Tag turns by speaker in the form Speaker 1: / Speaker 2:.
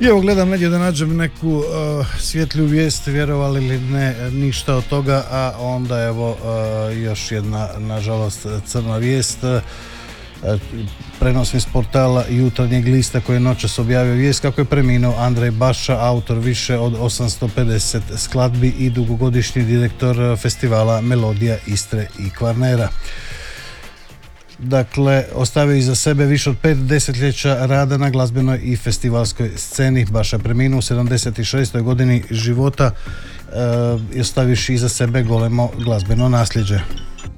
Speaker 1: I evo gledam negdje da nađem neku svjetlju vijest, vjerovali ili ne, ništa od toga, a onda evo još jedna nažalost crna vijest. Prenosim s portala Jutarnjeg lista koji je noćas objavio vijest kako je preminuo Andrej Baša, autor više od 850 skladbi i dugogodišnji direktor festivala Melodija Istre i Kvarnera. Dakle, ostavio iza sebe više od 5 desetljeća rada na glazbenoj i festivalskoj sceni. Baša je preminuo u 76. godini života i ostavivši iza sebe golemo glazbeno nasljeđe.